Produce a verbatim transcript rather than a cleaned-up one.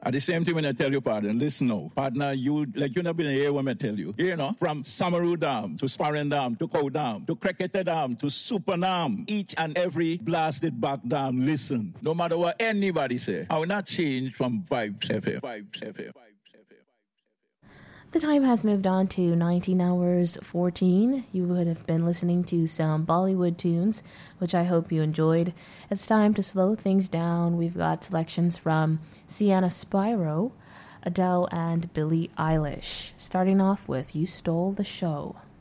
At the same time when I tell you, pardon, listen now. Partner, you, like you not been here when I tell you. You know, from Samaru Dam to Sparren Dam to Cow Dam to Cricket Dam to Super Dam, each and every blasted back dam, listen. No matter what anybody say, I will not change from Vibes F M. Vibes F M. The time has moved on to nineteen hours fourteen. You would have been listening to some Bollywood tunes, which I hope you enjoyed. It's time to slow things down. We've got selections from Sienna Spyro, Adele, and Billie Eilish. Starting off with You Stole the Show.